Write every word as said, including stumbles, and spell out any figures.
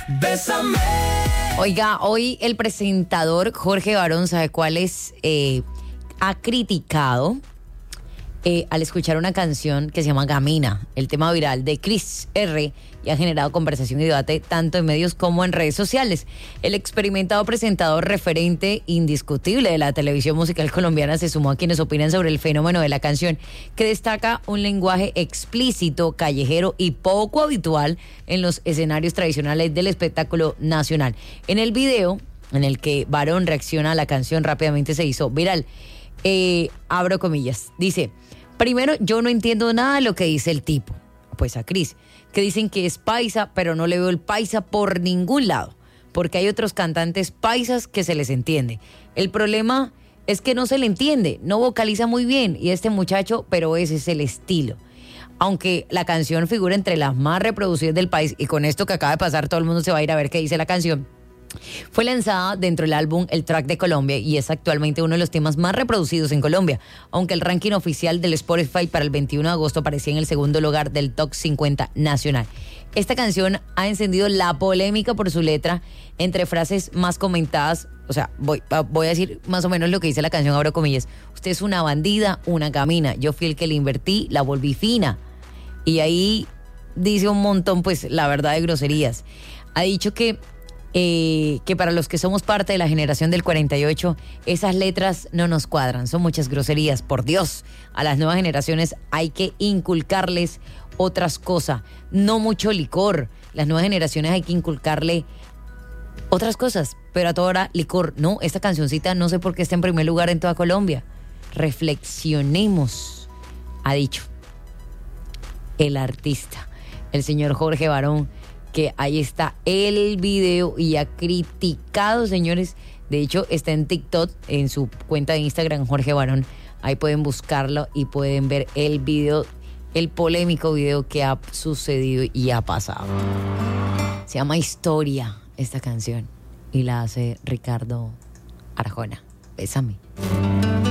Bésame. Oiga, hoy el presentador Jorge Barón, ¿sabe cuáles? Eh, ha criticado eh, al escuchar una canción que se llama Gamina, el tema viral de Cris R, y ha generado conversación y debate tanto en medios como en redes sociales. El experimentado presentador, referente indiscutible de la televisión musical colombiana, se sumó a quienes opinan sobre el fenómeno de la canción, que destaca un lenguaje explícito, callejero y poco habitual en los escenarios tradicionales del espectáculo nacional. En el video en el que Barón reacciona a la canción, rápidamente se hizo viral. Eh, abro comillas, dice: primero, yo no entiendo nada de lo que dice el tipo, pues a Cris, que dicen que es paisa, pero no le veo el paisa por ningún lado, porque hay otros cantantes paisas que se les entiende. El problema es que no se le entiende, no vocaliza muy bien, y este muchacho, pero ese es el estilo. Aunque la canción figura entre las más reproducidas del país, y con esto que acaba de pasar todo el mundo se va a ir a ver qué dice la canción, fue lanzada dentro del álbum El Track de Colombia y es actualmente uno de los temas más reproducidos en Colombia, aunque el ranking oficial del Spotify para el veintiuno de agosto aparecía en el segundo lugar del Top cincuenta nacional. Esta canción ha encendido la polémica por su letra, entre frases más comentadas. O sea, voy, voy a decir más o menos lo que dice la canción, abro comillas: usted es una bandida, una gamina, yo fui el que le invertí, la volví fina. Y ahí dice un montón, pues, la verdad, de groserías. Ha dicho que Eh, que para los que somos parte de la generación del cuarenta y ocho, esas letras no nos cuadran, son muchas groserías. Por Dios, a las nuevas generaciones hay que inculcarles otras cosas, no mucho licor. Las nuevas generaciones hay que inculcarle otras cosas, pero a toda hora licor. No, esta cancioncita no sé por qué está en primer lugar en toda Colombia. Reflexionemos, ha dicho el artista, el señor Jorge Barón, que ahí está el video y ha criticado, señores. De hecho, está en TikTok, en su cuenta de Instagram, Jorge Barón. Ahí pueden buscarlo y pueden ver el video, el polémico video que ha sucedido y ha pasado. Se llama Historia esta canción y la hace Ricardo Arjona. Bésame.